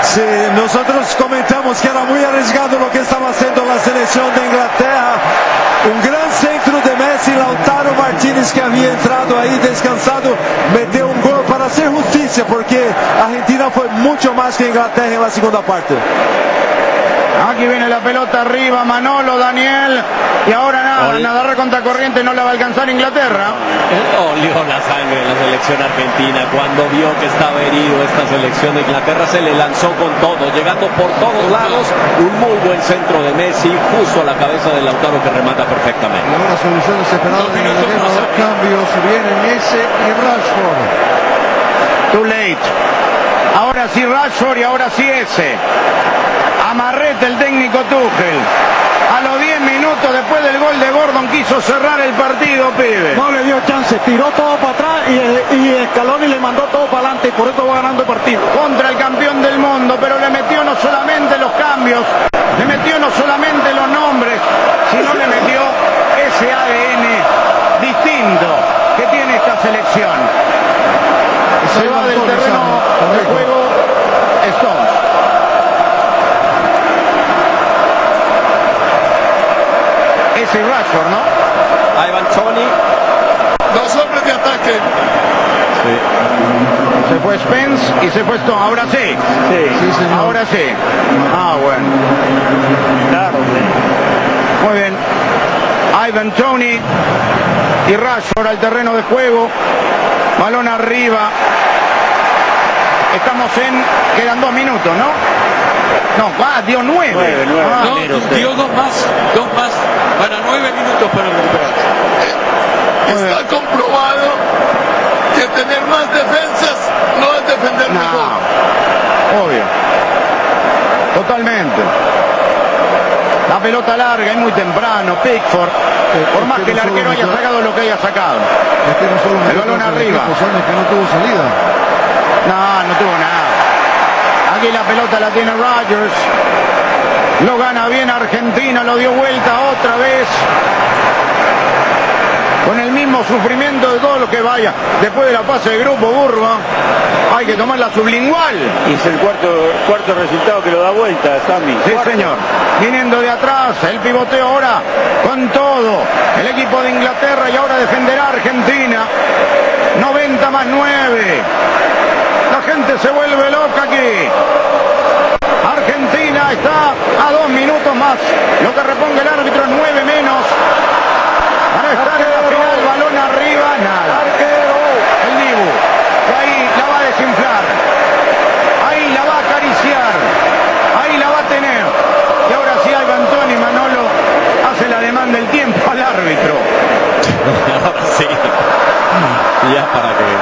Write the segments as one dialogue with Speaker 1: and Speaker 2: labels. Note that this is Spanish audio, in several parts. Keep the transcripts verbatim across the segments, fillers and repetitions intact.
Speaker 1: Sí, nosotros comentamos que era muy arriesgado lo que estaba haciendo la selección de Inglaterra. Un gran centro de Messi, Lautaro Martínez, que había entrado ahí descansado, metió un gol para hacer justicia, porque Argentina fue mucho más que Inglaterra en la segunda parte.
Speaker 2: Aquí viene la pelota arriba, Manolo, Daniel, y ahora nada, nadar contra corriente no la va a alcanzar Inglaterra.
Speaker 3: Olió la sangre en la selección argentina cuando vio que estaba herido esta selección de Inglaterra, se le lanzó con todo, llegando por todos lados, un muy buen centro de Messi, justo a la cabeza de Lautaro, que remata perfectamente.
Speaker 4: Y ahora solución desesperada de Inglaterra, dos cambios, vienen Ese y Rashford.
Speaker 2: Too late. Ahora sí Rashford y ahora sí Ese. Amarrete el técnico Tuchel. A los diez minutos después del gol de Gordon quiso cerrar el partido, pibe.
Speaker 5: No le dio chance, tiró todo para atrás y, y Scaloni le mandó todo para adelante y por eso va ganando el partido.
Speaker 2: Contra el campeón del mundo, pero le metió no solamente los cambios, le metió no solamente los nombres, sino le metió ese A D N distinto que tiene esta selección. Se va del terreno de juego Stones. Ese Rashford, ¿no?
Speaker 3: Ivan Toney.
Speaker 1: Dos hombres de ataque.
Speaker 2: Sí. Se fue Spence y se fue Stone. Ahora sí.
Speaker 4: Sí, sí señor.
Speaker 2: Ahora sí. Ah, bueno.
Speaker 5: Claro, sí.
Speaker 2: Muy bien. Ivan Toney y Rashford al terreno de juego. Balón arriba. Estamos en... Quedan dos minutos, ¿no? No, va, dio nueve.
Speaker 5: Nueve, nueve.
Speaker 2: Ah,
Speaker 6: No, dio dos más, dos más para nueve minutos para recuperarse.
Speaker 1: Está comprobado que tener más defensas no es defender
Speaker 2: no,
Speaker 1: mejor.
Speaker 2: obvio. Totalmente. La pelota larga y muy temprano. Pickford. Por más que el arquero haya sacado lo que haya sacado.
Speaker 4: Es que no solo
Speaker 2: El balón arriba.
Speaker 4: que no tuvo salida.
Speaker 2: No, no tuvo nada. Aquí la pelota la tiene Rodgers. Lo gana bien Argentina, lo dio vuelta otra vez. Con el mismo sufrimiento de todo lo que vaya. Después de la fase de grupo, Burba, hay que tomar la sublingual.
Speaker 5: Y es el cuarto, cuarto resultado que lo da vuelta, Sammy.
Speaker 2: Sí, señor. Viniendo de atrás, el pivoteo ahora con todo. El equipo de Inglaterra y ahora defenderá Argentina. noventa más nueve. La gente se vuelve loca aquí. Argentina está a dos minutos más. Lo que reponga el árbitro, nueve menos. Para estar en la final, balón arriba, nada. El Dibu. Y ahí la va a desinflar. Ahí la va a acariciar. Ahí la va a tener. Y ahora sí, Ivan Toney, Manolo hace la demanda del tiempo al árbitro.
Speaker 3: Ahora sí. Ya para que...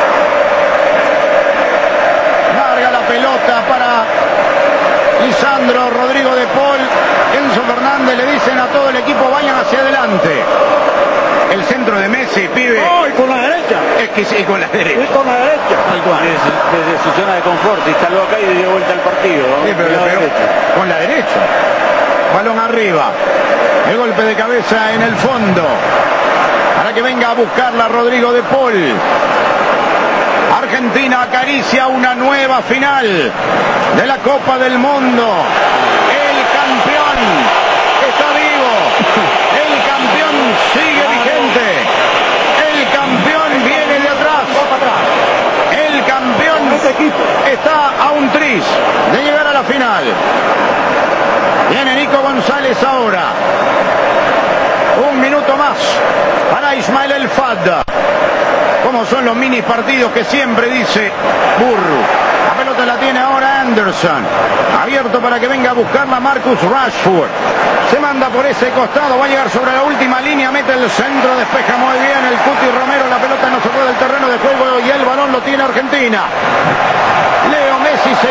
Speaker 2: Larga la pelota para Lisandro, Rodrigo de Paul, Enzo Fernández, le dicen a todo el equipo vayan hacia adelante. El centro de Messi, pibe.
Speaker 5: ¡Oh, y con la derecha!
Speaker 2: Es que sí, con la
Speaker 5: Y
Speaker 2: derecha.
Speaker 5: con la derecha. Desde, desde su zona de confort, instaló acá y dio vuelta al partido. ¿no?
Speaker 2: Sí, pero le
Speaker 5: Con la
Speaker 2: pegó
Speaker 5: derecha.
Speaker 2: con la derecha. Balón arriba. El golpe de cabeza en el fondo. Para que venga a buscarla Rodrigo de Paul. Argentina acaricia una nueva final de la Copa del Mundo. El campeón está vivo. El campeón sigue vigente. El campeón viene de atrás. El campeón está a un tris de llegar a la final. Viene Nico González ahora. Un minuto más para Ismael El Fadda. Como son los mini partidos que siempre dice Burru. La pelota la tiene ahora Anderson. Abierto para que venga a buscarla Marcus Rashford. Se manda por ese costado. Va a llegar sobre la última línea. Mete el centro. Despeja muy bien el Cuti Romero. La pelota no se fue del terreno de juego y el balón lo tiene Argentina. Leo Messi se